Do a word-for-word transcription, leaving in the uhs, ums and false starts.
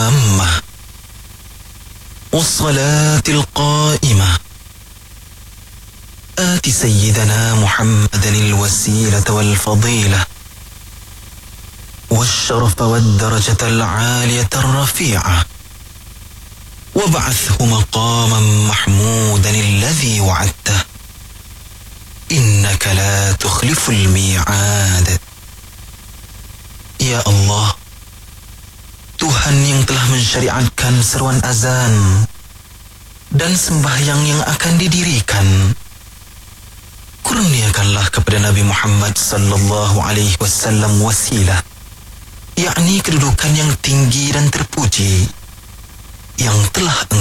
التامة والصلاة القائمة آت سيدنا محمدا الوسيلة والفضيلة والشرف والدرجة العالية الرفيعة وابعثه مقاما محمودا الذي وعدته إنك لا تخلف الميعاد. Ya Allah, Tuhan yang telah mensyariatkan seruan azan dan sembahyang yang akan didirikan, kurniakanlah kepada Nabi Muhammad sallallahu alaihi wasallam wasilah, yakni kedudukan yang tinggi dan terpuji yang telah